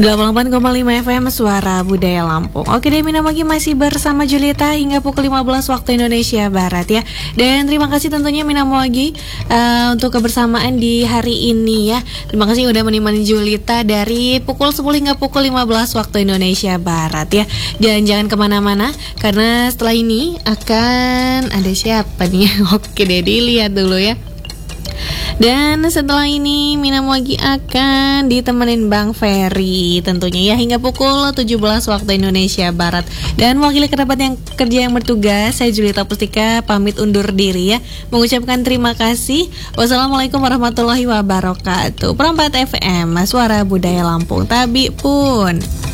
88,5 FM Suara Budaya Lampung. Oke deh, Mina Magi masih bersama Julieta hingga pukul 15 waktu Indonesia Barat ya. Dan terima kasih tentunya Mina Magi untuk kebersamaan di hari ini ya. Terima kasih udah menemani Julieta dari pukul 10 hingga pukul 15 waktu Indonesia Barat ya. Dan jangan kemana-mana karena setelah ini akan ada siapa nih? Oke deh, dilihat dulu ya. Dan setelah ini Mina Magi akan ditemenin Bang Ferry tentunya ya hingga pukul 17 waktu Indonesia Barat. Dan mewakili kerabat yang kerja yang bertugas, saya Julieta Pustika pamit undur diri ya, mengucapkan terima kasih. Wassalamualaikum warahmatullahi wabarakatuh. Perempat FM Suara Budaya Lampung Tabi pun.